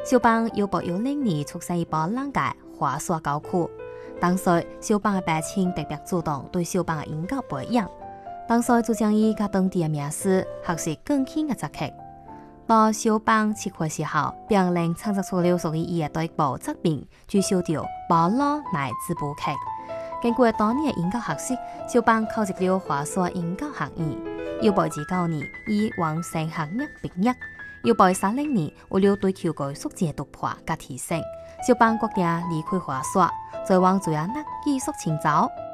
小邦有部有令你出生一部冷界滑耍教课。当时小邦的爸亲特别主动对小邦的音乐培养，当时就将伊甲当地的名师学习钢琴嘅作曲。到小邦7岁时候，并能创作出了属于伊的第一部作品，就受到保罗乃字部曲。经过多年的音乐学习，小邦考入了华硕音乐学院。1829年以完成学业毕业。1830年为了追求艺术嘅突破甲提升，小邦决定离开华硕，前往主要那技术深造。